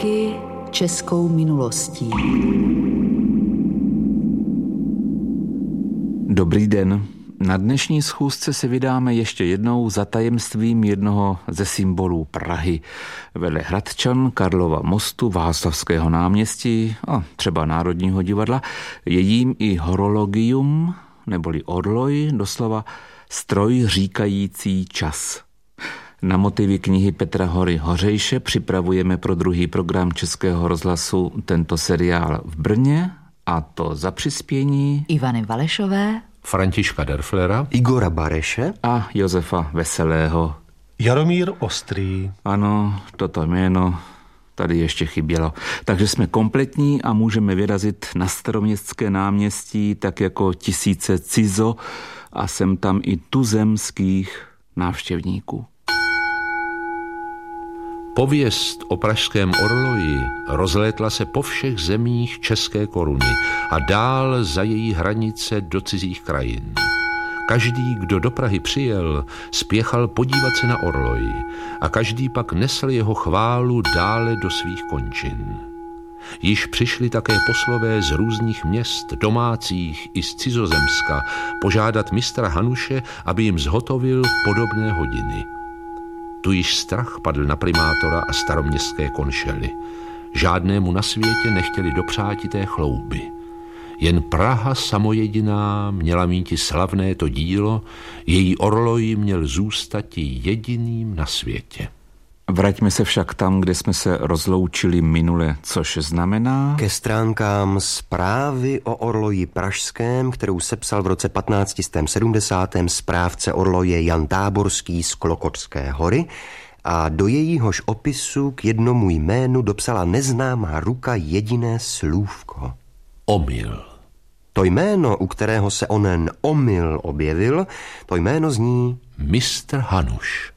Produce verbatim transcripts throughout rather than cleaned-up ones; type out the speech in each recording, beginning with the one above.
Roky českou minulostí. Dobrý den. Na dnešní schůzce se vydáme ještě jednou za tajemstvím jednoho ze symbolů Prahy. Vedle Hradčan, Karlova mostu, Václavského náměstí a třeba Národního divadla je jím i horologium, neboli orloj, doslova stroj říkající čas. Na motivy knihy Petra Hory Hořejše připravujeme pro druhý program Českého rozhlasu tento seriál v Brně, a to za přispění Ivany Valešové, Františka Derflera, Igora Bareše a Josefa Veselého. Jaromír Ostrý. Ano, toto jméno tady ještě chybělo. Takže jsme kompletní a můžeme vyrazit na Staroměstské náměstí tak jako tisíce cizo a sem tam i tuzemských návštěvníků. Pověst o pražském orloji rozlétla se po všech zemích české koruny a dál za její hranice do cizích krajin. Každý, kdo do Prahy přijel, spěchal podívat se na orloj a každý pak nesl jeho chválu dále do svých končin. Již přišli také poslové z různých měst, domácích i z cizozemska, požádat mistra Hanuše, aby jim zhotovil podobné hodiny. Tu již strach padl na primátora a staroměstské konšely. Žádnému na světě nechtěli dopřátité chlouby. Jen Praha samojediná měla míti slavné to dílo, její orloj měl zůstati jediným na světě. Vraťme se však tam, kde jsme se rozloučili minule, což znamená... Ke stránkám Zprávy o orloji pražském, kterou sepsal v roce patnáct set sedmdesát správce orloje Jan Táborský z Klokočské hory a do jejíhož opisu k jednomu jménu dopsala neznámá ruka jediné slůvko. Omyl. To jméno, u kterého se onen omyl objevil, to jméno zní mistr Hanuš.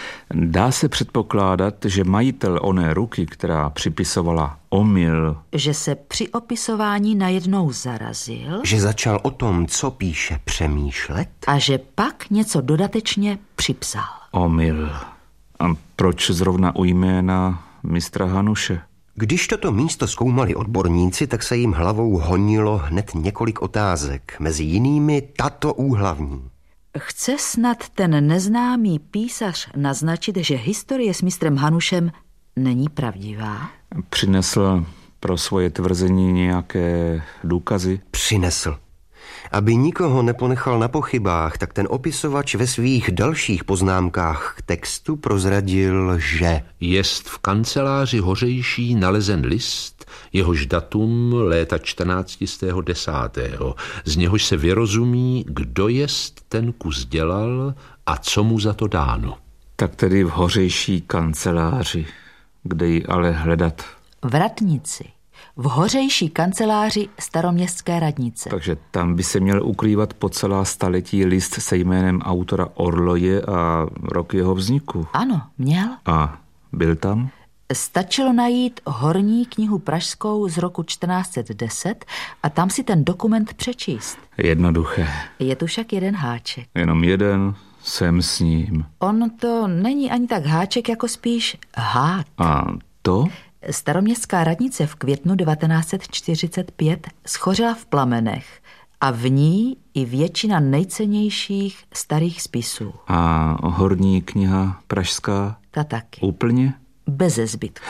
Dá se předpokládat, že majitel oné ruky, která připisovala omyl, že se při opisování najednou zarazil, že začal o tom, co píše, přemýšlet a že pak něco dodatečně připsal. Omyl. A proč zrovna u jména mistra Hanuše? Když toto místo zkoumali odborníci, tak se jim hlavou honilo hned několik otázek, mezi jinými tato úhlavní. Chce snad ten neznámý písař naznačit, že historie s mistrem Hanušem není pravdivá? Přinesl pro svoje tvrzení nějaké důkazy? Přinesl. Aby nikoho neponechal na pochybách, tak ten opisovač ve svých dalších poznámkách k textu prozradil, že jest v kanceláři Hořejší nalezen list, jehož datum léta čtrnáctého desátého Z něhož se vyrozumí, kdo jest ten kus dělal a co mu za to dáno. Tak tedy v Hořejší kanceláři, kde ji ale hledat? V Radnici. V Hořejší kanceláři staroměstské radnice. Takže tam by se měl ukrývat po celá staletí list se jménem autora orloje a rok jeho vzniku. Ano, měl. A byl tam? Stačilo najít horní knihu pražskou z roku čtrnáct set deset a tam si ten dokument přečíst. Jednoduché. Je tu však jeden háček. Jenom jeden, jsem s ním. On to není ani tak háček, jako spíš hák. A to? Staroměstská radnice v květnu devatenáct set čtyřicet pět schořela v plamenech a v ní i většina nejcennějších starých spisů. A horní kniha pražská? Ta taky. Úplně? Beze zbytku.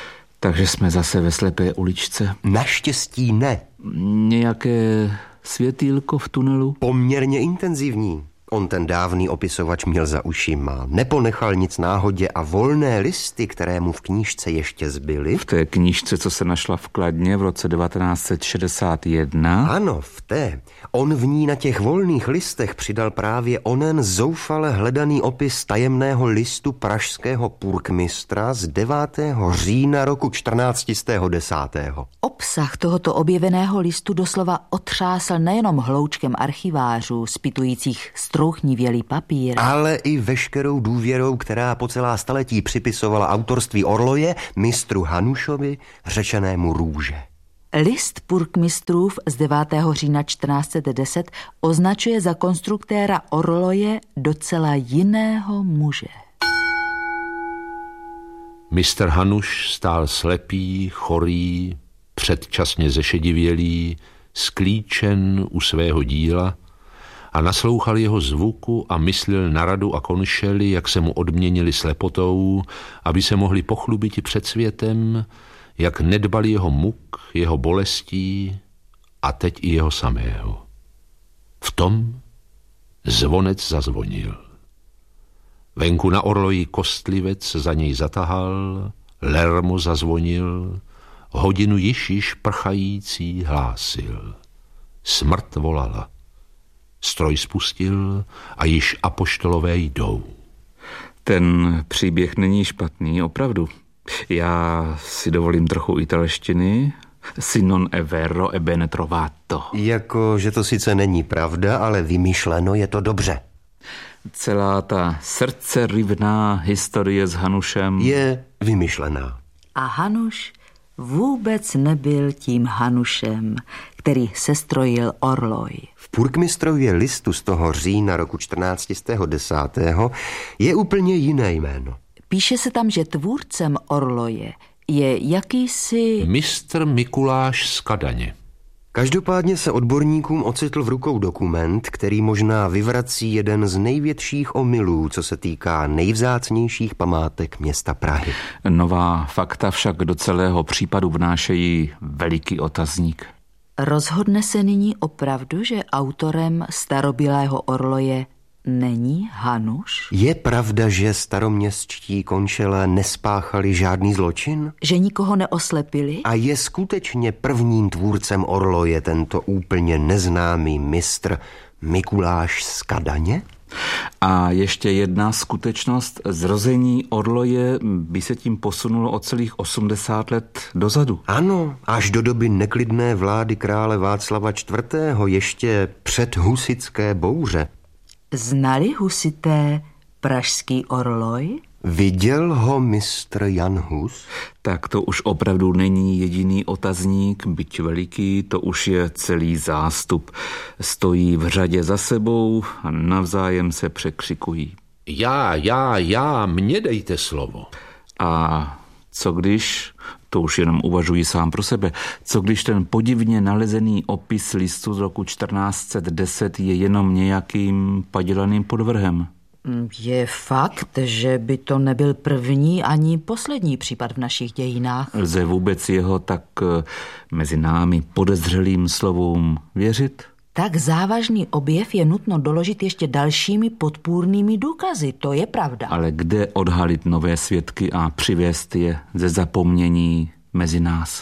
Takže jsme zase ve slepé uličce? Naštěstí ne. Nějaké světýlko v tunelu? Poměrně intenzivní. On ten dávný opisovač měl za ušima, neponechal nic náhodě a volné listy, které mu v knížce ještě zbyly. V té knížce, co se našla v Kladně v roce devatenáct set šedesát jedna? Ano, v té. On v ní na těch volných listech přidal právě onen zoufale hledaný opis tajemného listu pražského purkmistra z devátého října roku čtrnáct set desátého Obsah tohoto objeveného listu doslova otřásl nejenom hloučkem archivářů, spitujících strouchnivělý papír, ale i veškerou důvěrou, která po celá staletí připisovala autorství orloje mistru Hanušovi, řečenému Růže. List purkmistrův z devátého října čtrnáct set deset označuje za konstruktéra orloje docela jiného muže. Mistr Hanuš stál slepý, chorý, předčasně zešedivělý, sklíčen u svého díla a naslouchal jeho zvuku a myslil na Radu a Konšeli, jak se mu odměnili slepotou, aby se mohli pochlubit před světem, jak nedbali jeho muk, jeho bolestí a teď i jeho samého. V tom zvonec zazvonil. Venku na orloji kostlivec za něj zatahal, lermo zazvonil, hodinu již prchající hlásil. Smrt volala. Stroj spustil a již apoštolové jdou. Ten příběh není špatný, opravdu. Já si dovolím trochu italštiny. Si non è vero e bene trovato. Jako, že to sice není pravda, ale vymyšleno je to dobře. Celá ta srdcerivná historie s Hanušem je vymyšlená. A Hanuš vůbec nebyl tím Hanušem, který sestrojil orloj. V Purkmistrově listu z toho října roku čtrnáct set deset je úplně jiné jméno. Píše se tam, že tvůrcem orloje je jakýsi... Mistr Mikuláš z Kadaně. Každopádně se odborníkům ocitl v rukou dokument, který možná vyvrací jeden z největších omylů, co se týká nejvzácnějších památek města Prahy. Nová fakta však do celého případu vnášejí veliký otazník. Rozhodne se nyní opravdu, že autorem starobylého orloje není Hanuš? Je pravda, že staroměstští konšelé nespáchali žádný zločin? Že nikoho neoslepili? A je skutečně prvním tvůrcem orloje tento úplně neznámý mistr Mikuláš z Kadaně? A ještě jedna skutečnost. Zrození orloje by se tím posunulo o celých osmdesát let dozadu. Ano, až do doby neklidné vlády krále Václava čtvrtého. ještě před husitské bouře. Znali husité pražský orloj? Viděl ho mistr Jan Hus? Tak to už opravdu není jediný otazník, byť veliký, to už je celý zástup. Stojí v řadě za sebou a navzájem se překřikují. Já, já, já, mně dejte slovo. A co když, to už jenom uvažuji sám pro sebe, co když ten podivně nalezený opis listu z roku čtrnáct set deset je jenom nějakým padělaným podvrhem? Je fakt, že by to nebyl první ani poslední případ v našich dějinách. Lze vůbec jeho tak mezi námi podezřelým slovům věřit? Tak závažný objev je nutno doložit ještě dalšími podpůrnými důkazy, to je pravda. Ale kde odhalit nové svědky a přivést je ze zapomnění mezi nás?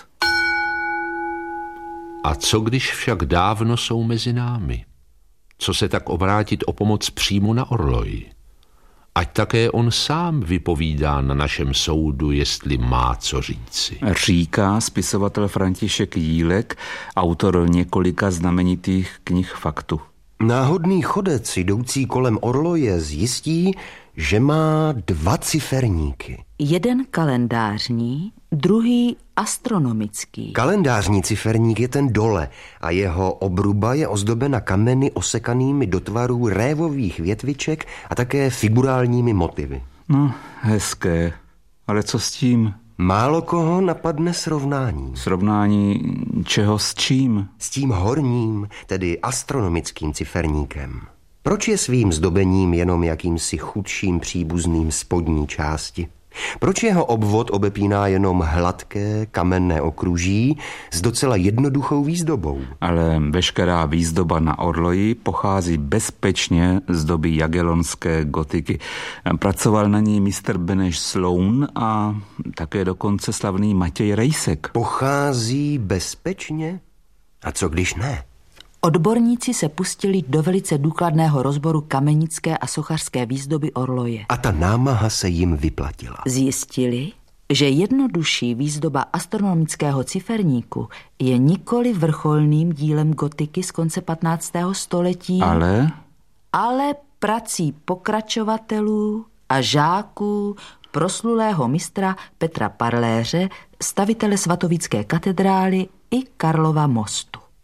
A co když však dávno jsou mezi námi? Co se tak obrátit o pomoc přímo na orloji? Ať také on sám vypovídá na našem soudu, jestli má co říci. Říká spisovatel František Jílek, autor několika znamenitých knih faktu. Náhodný chodec jdoucí kolem orloje zjistí, že má dva ciferníky. Jeden kalendářní, druhý astronomický. Kalendářní ciferník je ten dole a jeho obruba je ozdobena kameny osekanými do tvarů révových větviček a také figurálními motivy. No, hezké, ale co s tím? Málo koho napadne srovnání. Srovnání čeho s čím? S tím horním, tedy astronomickým ciferníkem. Proč je svým zdobením jenom jakýmsi chudším příbuzným spodní části? Proč jeho obvod obepíná jenom hladké kamenné okruží s docela jednoduchou výzdobou? Ale veškerá výzdoba na orloji pochází bezpečně z doby jagellonské gotiky. Pracoval na ní mistr Beneš Sloun a také dokonce slavný Matěj Rejsek. Pochází bezpečně? A co když ne? Odborníci se pustili do velice důkladného rozboru kamenické a sochařské výzdoby orloje. A ta námaha se jim vyplatila. Zjistili, že jednodušší výzdoba astronomického ciferníku je nikoli vrcholným dílem gotiky z konce patnáctého století, Ale? ale prací pokračovatelů a žáků proslulého mistra Petra Parléře, stavitele svatovické katedrály i Karlova mostu.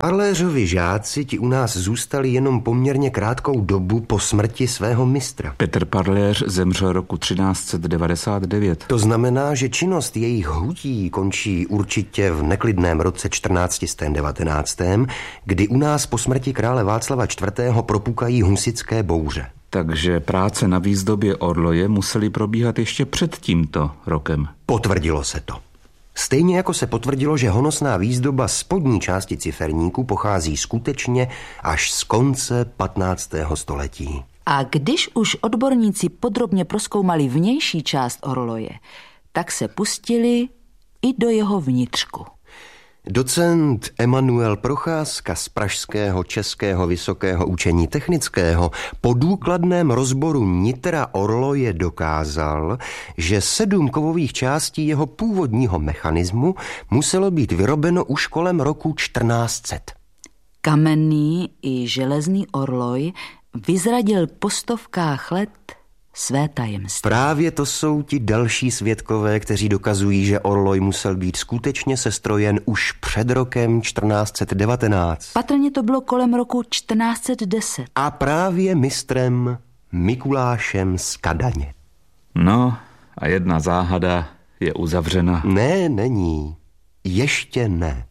Arléřovi žáci ti u nás zůstali jenom poměrně krátkou dobu po smrti svého mistra. Petr Parléř zemřel roku třináct set devadesát devět. To znamená, že činnost jejich hutí končí určitě v neklidném roce čtrnáct set devatenáct, kdy u nás po smrti krále Václava čtvrtého propukají husitské bouře. Takže práce na výzdobě orloje musely probíhat ještě před tímto rokem. Potvrdilo se to. Stejně jako se potvrdilo, že honosná výzdoba spodní části ciferníku pochází skutečně až z konce patnáctého století. A když už odborníci podrobně prozkoumali vnější část orloje, tak se pustili i do jeho vnitřku. Docent Emanuel Procházka z Pražského českého vysokého učení technického po důkladném rozboru nitra orloje dokázal, že sedm kovových částí jeho původního mechanismu muselo být vyrobeno už kolem roku čtrnáct set. Kamenný i železný orloj vyzradil po stovkách let své tajemství. Právě to jsou ti další svědkové, kteří dokazují, že orloj musel být skutečně sestrojen už před rokem čtrnáct set devatenáct. Patrně to bylo kolem roku čtrnáct set deset. A právě mistrem Mikulášem z Kadaně. No a jedna záhada je uzavřena. Ne, není. Ještě ne.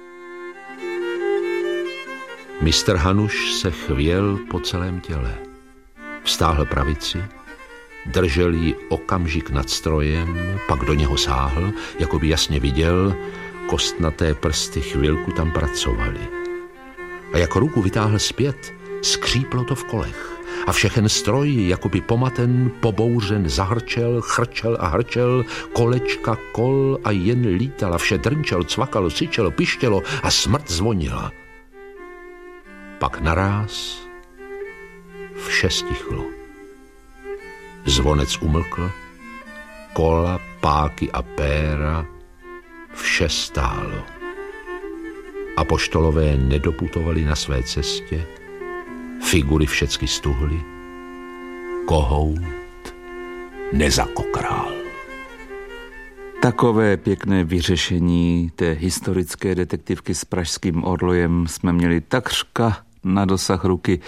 Mistr Hanuš se chvěl po celém těle. Vztáhl pravici, držel ji okamžik nad strojem, pak do něho sáhl, jako by jasně viděl, kostnaté prsty chvilku tam pracovaly. A jak ruku vytáhl zpět, skříplo to v kolech. A všechen stroj, jako by pomaten, pobouřen, zahrčel, chrčel a hrčel, kolečka, kol a jen lítala, vše drnčel, cvakalo, syčelo, pištělo a smrt zvonila. Pak naráz vše stichlo. Zvonec umlkl, kola, páky a péra, vše stálo. Apoštolové nedoputovali na své cestě, figury všecky stuhly, kohout nezakokrál. Takové pěkné vyřešení té historické detektivky s pražským orlojem jsme měli takřka na dosah ruky.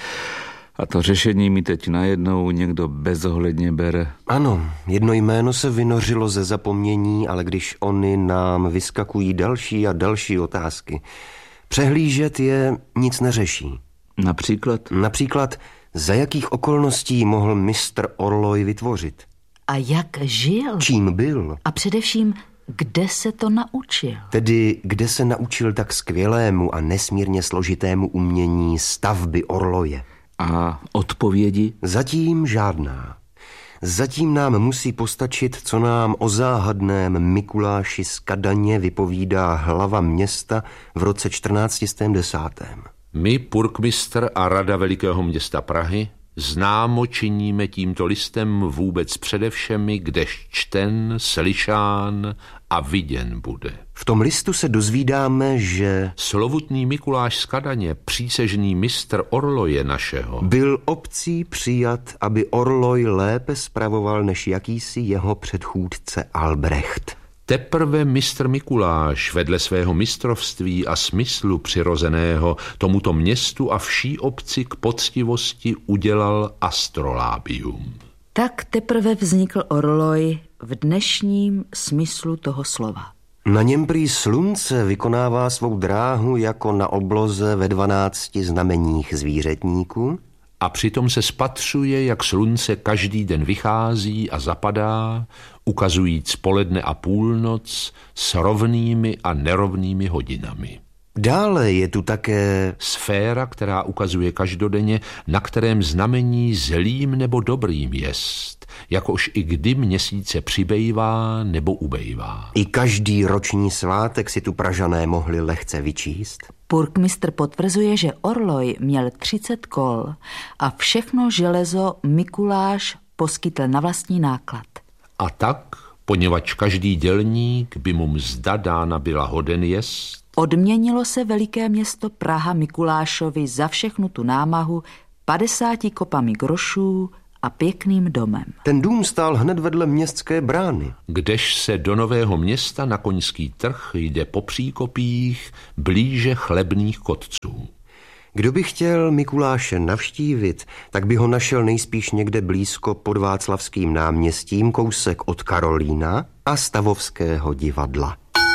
A to řešení mi teď najednou někdo bezohledně bere. Ano, jedno jméno se vynořilo ze zapomnění, ale když oni nám vyskakují další a další otázky, přehlížet je nic neřeší. Například? Například, za jakých okolností mohl mistr orloj vytvořit? A jak žil? Čím byl? A především, kde se to naučil? Tedy, kde se naučil tak skvělému a nesmírně složitému umění stavby orloje? A odpovědi? Zatím žádná. Zatím nám musí postačit, co nám o záhadném Mikuláši z Kadaně vypovídá hlava města v roce čtrnáct set deset. My, purkmistr a rada velikého města Prahy, známo činíme tímto listem vůbec předevšemi, kdež čten, slyšán a viděn bude. V tom listu se dozvídáme, že slovutný Mikuláš z Kadaně, přísežný mistr orloje našeho, byl obcí přijat, aby orloj lépe spravoval než jakýsi jeho předchůdce Albrecht. Teprve mistr Mikuláš vedle svého mistrovství a smyslu přirozeného tomuto městu a vší obci k poctivosti udělal astrolábium. Tak teprve vznikl orloj v dnešním smyslu toho slova. Na něm prý slunce vykonává svou dráhu jako na obloze ve dvanácti znameních zvířetníků. A přitom se spatřuje, jak slunce každý den vychází a zapadá, ukazujíc poledne a půlnoc s rovnými a nerovnými hodinami. Dále je tu také sféra, která ukazuje každodenně, na kterém znamení zlým nebo dobrým jest, jakož i kdy měsíce přibývá nebo ubejvá. I každý roční svátek si tu Pražané mohli lehce vyčíst. Purkmistr potvrzuje, že orloj měl třicet kol a všechno železo Mikuláš poskytl na vlastní náklad. A tak, poněvadž každý dělník by mu mzda dána byla hoden jest, odměnilo se veliké město Praha Mikulášovi za všechnu tu námahu padesáti kopami grošů a pěkným domem. Ten dům stál hned vedle městské brány. Kdež se do Nového Města na koňský trh jde po příkopích blíže Chlebných Kotců. Kdo by chtěl Mikuláše navštívit, tak by ho našel nejspíš někde blízko pod Václavským náměstím, kousek od Karolína a Stavovského divadla.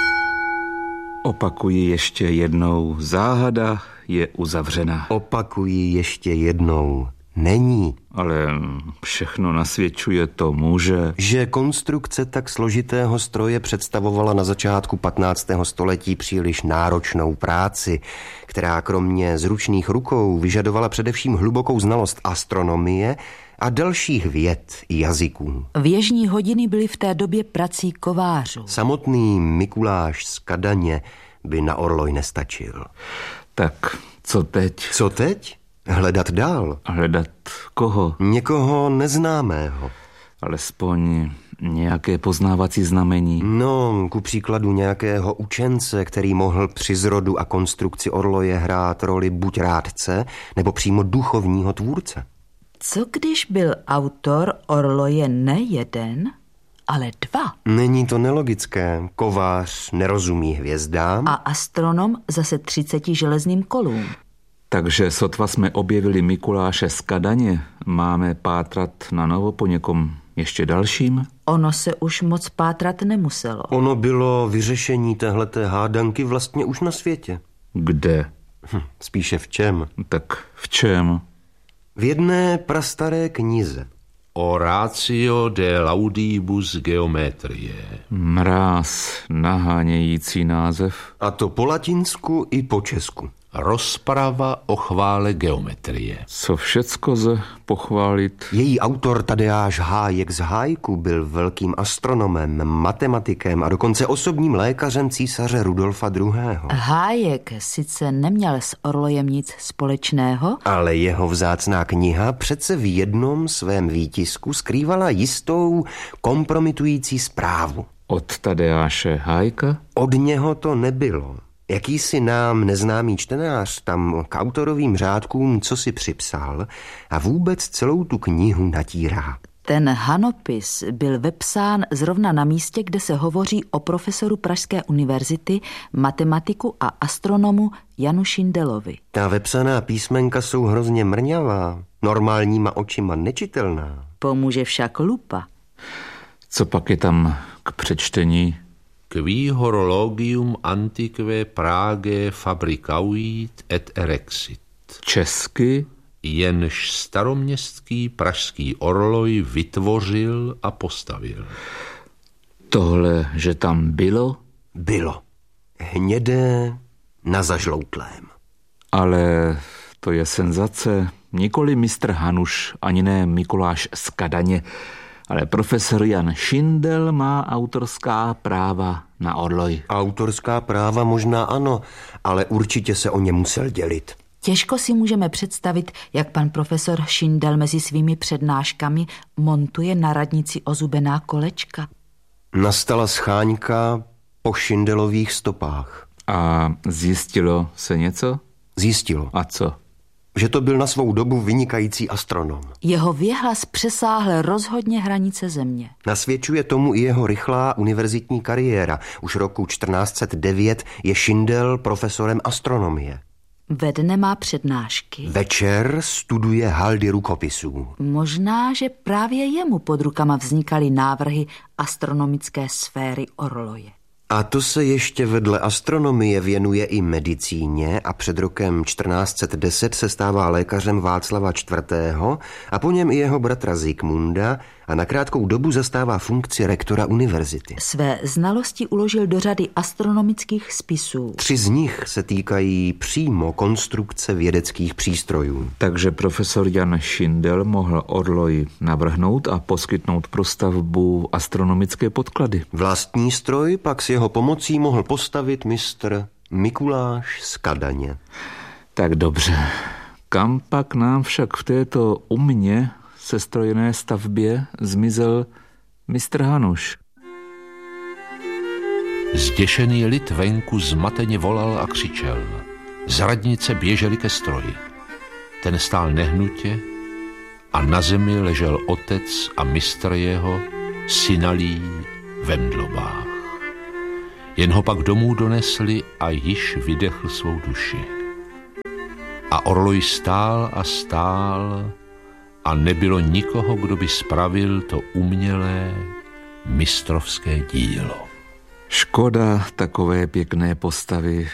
Opakuji ještě jednou, záhada je uzavřena. Opakuji ještě jednou, není. Ale všechno nasvědčuje tomu, že... Že konstrukce tak složitého stroje představovala na začátku patnáctého století příliš náročnou práci, která kromě zručných rukou vyžadovala především hlubokou znalost astronomie a dalších věd i jazyků. Věžní hodiny byly v té době prací kovářů. Samotný Mikuláš z Kadaně by na orloj nestačil. Tak co teď? Co teď? Hledat dál. Hledat koho? Někoho neznámého. Alespoň nějaké poznávací znamení. No, ku příkladu nějakého učence, který mohl při zrodu a konstrukci orloje hrát roli buď rádce, nebo přímo duchovního tvůrce. Co když byl autor orloje ne jeden, ale dva? Není to nelogické. Kovář nerozumí hvězdám. A astronom zase třiceti železným kolům. Takže sotva jsme objevili Mikuláše z Kadaně, máme pátrat na novo po někom ještě dalším? Ono se už moc pátrat nemuselo. Ono bylo vyřešení téhleté hádanky vlastně už na světě. Kde? Hm, spíše v čem? Tak v čem? V jedné prastaré knize. Oratio de laudibus geometrie. Mráz, nahánějící název. A to po latinsku i po česku. Rozprava o chvále geometrie. Co všecko lze pochválit? Její autor Tadeáš Hájek z Hájku byl velkým astronomem, matematikem a dokonce osobním lékařem císaře Rudolfa druhého. Hájek sice neměl s orlojem nic společného, ale jeho vzácná kniha přece v jednom svém výtisku skrývala jistou kompromitující zprávu. Od Tadeáše Hájka? Od něho to nebylo. Jakýsi nám neznámý čtenář tam k autorovým řádkům co si připsal a vůbec celou tu knihu natírá. Ten hanopis byl vepsán zrovna na místě, kde se hovoří o profesoru Pražské univerzity, matematiku a astronomu Janu Šindelovi. Ta vepsaná písmenka jsou hrozně mrňavá, normálníma očima nečitelná. Pomůže však lupa. Co pak je tam k přečtení? Qui horologium antiquae Prague fabricavit et erexit. Česky? Jenž staroměstský pražský orloj vytvořil a postavil. Tohle, že tam bylo? Bylo. Hnědé na zažloutlém. Ale to je senzace. Nikoli mistr Hanuš, ani ne Mikuláš z Kadaně, ale profesor Jan Šindel má autorská práva na orloj. Autorská práva možná ano, ale určitě se o ně musel dělit. Těžko si můžeme představit, jak pan profesor Šindel mezi svými přednáškami montuje na radnici ozubená kolečka. Nastala scháňka po Šindelových stopách. A zjistilo se něco? Zjistilo. A co? Že to byl na svou dobu vynikající astronom. Jeho věhlas přesáhl rozhodně hranice země. Nasvědčuje tomu i jeho rychlá univerzitní kariéra. Už roku čtrnáct set devět je Šindel profesorem astronomie. Ve dne má přednášky. Večer studuje haldy rukopisů. Možná, že právě jemu pod rukama vznikaly návrhy astronomické sféry orloje. A to se ještě vedle astronomie věnuje i medicíně a před rokem čtrnáct set deset se stává lékařem Václava čtvrtého a po něm i jeho bratra Zikmunda a na krátkou dobu zastává funkci rektora univerzity. Své znalosti uložil do řady astronomických spisů. Tři z nich se týkají přímo konstrukce vědeckých přístrojů. Takže profesor Jan Šindel mohl orloj navrhnout a poskytnout pro stavbu astronomické podklady. Vlastní stroj pak s jeho pomocí mohl postavit mistr Mikuláš z Kadaně. Tak dobře. Kam pak nám však v této umně sestrojené stavbě zmizel mistr Hanuš? Zděšený lid venku zmateně volal a křičel. Z radnice běželi ke stroji. Ten stál nehnutě a na zemi ležel otec a mistr jeho, synalí ve mdlobách. Jen ho pak domů donesli a již vydechl svou duši. A orloj stál a stál a nebylo nikoho, kdo by spravil to umělé mistrovské dílo. Škoda takové pěkné postavy.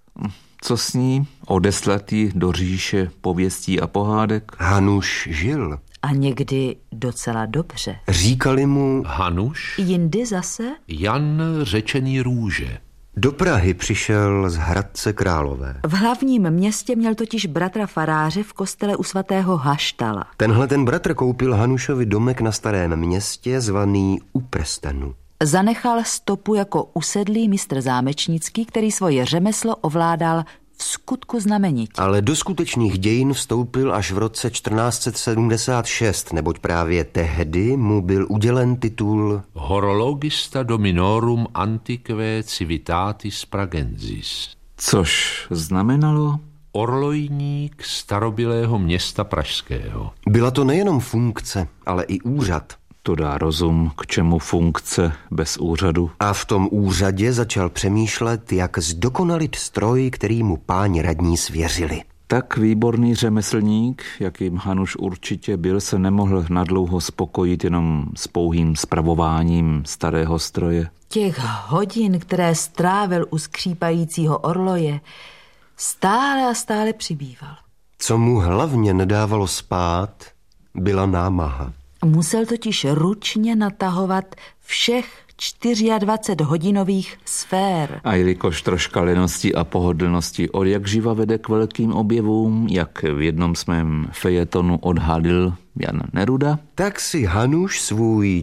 Co s ní? Odeslat ji do říše pověstí a pohádek? Hanuš žil. A někdy docela dobře. Říkali mu Hanuš, Jindy zase? Jan řečený Růže. Do Prahy přišel z Hradce Králové. V hlavním městě měl totiž bratra faráře v kostele u svatého Haštala. Tenhle ten bratr koupil Hanušovi domek na Starém Městě zvaný U prstenu. Zanechal stopu jako usedlý mistr zámečnický, který svoje řemeslo ovládal v skutku znamenitě. Ale do skutečných dějin vstoupil až v roce čtrnáct set sedmdesát šest, neboť právě tehdy mu byl udělen titul Horologista dominorum antiquae civitatis pragensis. Což znamenalo? Orlojník starobylého města pražského. Byla to nejenom funkce, ale i úřad. To dá rozum, k čemu funkce bez úřadu. A v tom úřadě začal přemýšlet, jak zdokonalit stroj, který mu páni radní svěřili. Tak výborný řemeslník, jakým Hanuš určitě byl, se nemohl nadlouho spokojit jenom s pouhým spravováním starého stroje. Těch hodin, které strávil u skřípajícího orloje, stále a stále přibýval. Co mu hlavně nedávalo spát, byla námaha. Musel totiž ručně natahovat všech dvacet čtyři hodinových sfér. A jelikož troška lenosti a pohodlnosti od jak živa vede k velkým objevům, jak v jednom svém fejetonu odhalil Jan Neruda, Tak si Hanuš svůj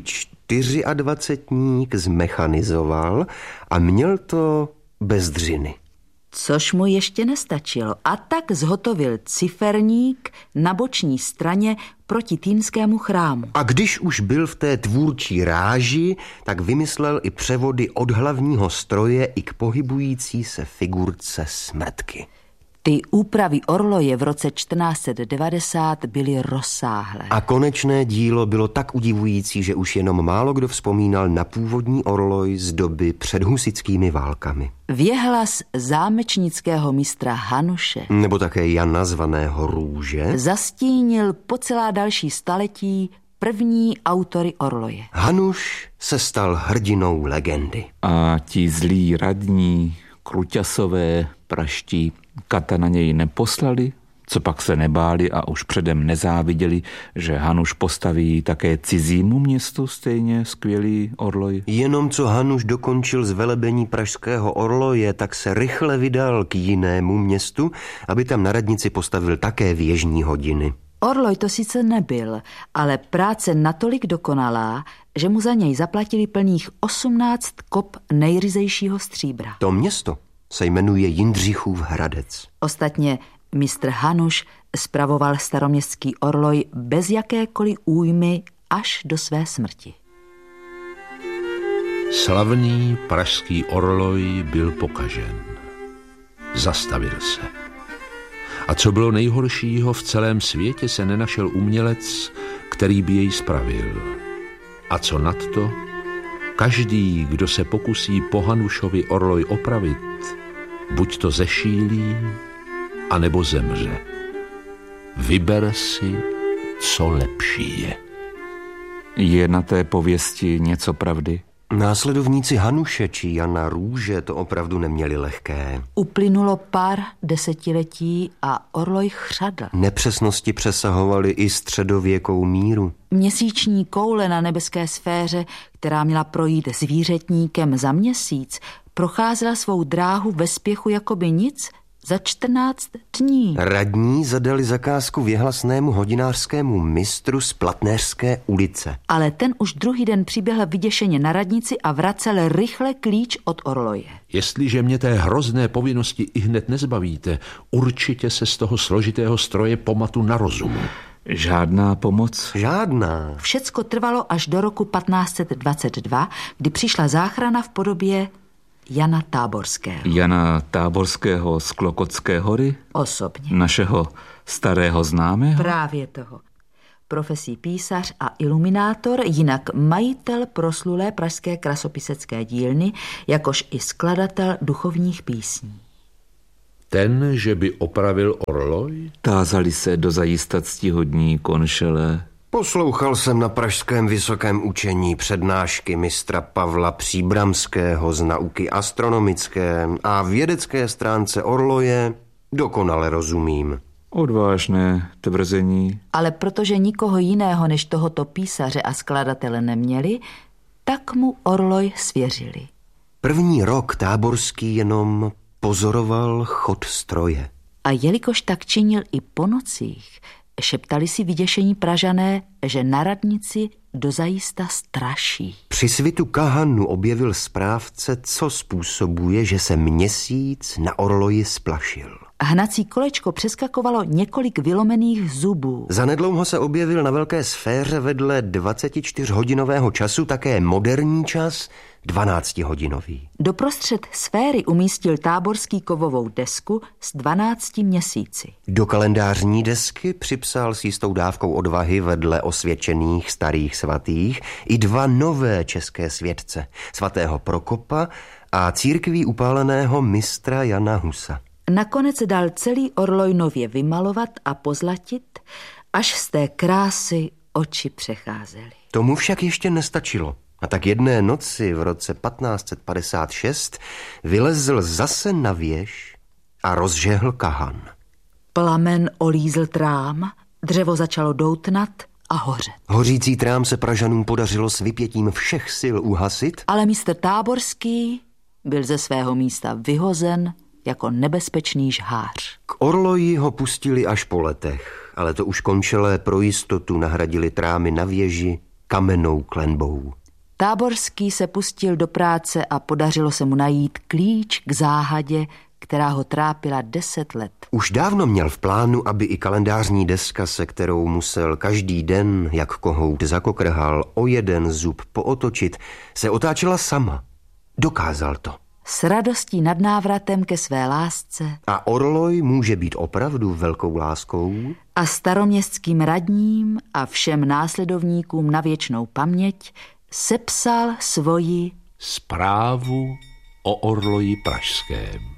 dvacetník zmechanizoval a měl to bez dřiny. Což mu ještě nestačilo. A tak zhotovil ciferník na boční straně proti Týnskému chrámu. A když už byl v té tvůrčí ráži, tak vymyslel i převody od hlavního stroje i k pohybující se figurce smrtky. Ty úpravy orloje v roce čtrnáct set devadesát byly rozsáhlé. A konečné dílo bylo tak udivující, že už jenom málo kdo vzpomínal na původní orloj z doby před husitskými válkami. Věhlas zámečnického mistra Hanuše Nebo také Jana zvaného Růže. zastínil po celá další staletí první autory orloje. Hanuš se stal hrdinou legendy. a ti zlí radní, kruťasové, praští, kata na něj neposlali, co pak se nebáli a už předem nezáviděli, že Hanuš postaví také cizímu městu stejně skvělý orloj. Jenom co Hanuš dokončil zvelebení pražského orloje, tak se rychle vydal k jinému městu, aby tam na radnici postavil také věžní hodiny. Orloj to sice nebyl, ale práce natolik dokonalá, že mu za něj zaplatili plných osmnáct kop nejryzejšího stříbra. To město se jmenuje Jindřichův Hradec. Ostatně mistr Hanuš spravoval staroměstský orloj bez jakékoliv újmy až do své smrti. Slavný pražský orloj byl pokažen. Zastavil se. A co bylo nejhoršího, v celém světě se nenašel umělec, který by jej spravil. A co nadto, každý, kdo se pokusí po Hanušovi orloj opravit, buď to zešílí, anebo zemře. Vyber si, co lepší je. Je na té pověsti něco pravdy? Následovníci Hanuše či Jana Růže to opravdu neměli lehké. Uplynulo pár desetiletí a orloj chřadl. Nepřesnosti přesahovaly i středověkou míru. Měsíční koule na nebeské sféře, která měla projít zvířetníkem za měsíc, procházela svou dráhu ve spěchu jakoby nic za čtrnáct dní. Radní zadali zakázku věhlasnému hodinářskému mistru z Platnéřské ulice. Ale ten už druhý den přiběhl vyděšeně na radnici a vracel rychle klíč od orloje. Jestliže mě té hrozné povinnosti i hned nezbavíte, určitě se z toho složitého stroje pamatu na rozumu. Žádná pomoc? Žádná. Všecko trvalo až do roku patnáct set dvacet dva, kdy přišla záchrana v podobě Jana Táborského. Jana Táborského z Klokotské hory? Osobně. Našeho starého známého? Právě toho. profesí písař a iluminátor, jinak majitel proslulé pražské krasopisecké dílny, jakož i skladatel duchovních písní. Ten, že by opravil orloj? Tázali se dozajista ctihodní konšele. Poslouchal jsem na pražském vysokém učení přednášky mistra Pavla Příbramského z nauky astronomické a vědecké stránce orloje dokonale rozumím. Odvážné tvrzení. Ale protože nikoho jiného než tohoto písaře a skladatele neměli, tak mu orloj svěřili. První rok Táborský jenom pozoroval chod stroje. A jelikož tak činil i po nocích, šeptali si vyděšení Pražané, že na radnici dozajista straší. Při svitu kahanu objevil správce, co způsobuje, že se měsíc na orloji splašil. Hnací kolečko přeskakovalo několik vylomených zubů. Zanedlouho se objevil na velké sféře vedle dvacetičtyřhodinového času také moderní čas, dvanáctihodinový. Doprostřed sféry umístil Táborský kovovou desku s dvanácti měsíci. Do kalendářní desky připsal s jistou dávkou odvahy vedle osvědčených starých svatých i dva nové české světce, svatého Prokopa a církví upáleného mistra Jana Husa. Nakonec dal celý orloj nově vymalovat a pozlatit, až z té krásy oči přecházely. Tomu však ještě nestačilo. A tak jedné noci v roce patnáct set padesát šest vylezl zase na věž a rozžehl kahan. Plamen olízl trám, dřevo začalo doutnat a hořet. Hořící trám se Pražanům podařilo s vypětím všech sil uhasit, ale mistr Táborský byl ze svého místa vyhozen jako nebezpečný žhář. K orloji ho pustili až po letech, ale to už končelé pro jistotu nahradili trámy na věži kamennou klenbou. Táborský se pustil do práce a podařilo se mu najít klíč k záhadě, která ho trápila deset let. Už dávno měl v plánu, aby i kalendářní deska, se kterou musel každý den, jak kohout zakokrhal, o jeden zub pootočit, se otáčela sama. Dokázal to. S radostí nad návratem ke své lásce. A orloj může být opravdu velkou láskou. A staroměstským radním a všem následovníkům na věčnou paměť sepsal svoji zprávu o orloji pražském.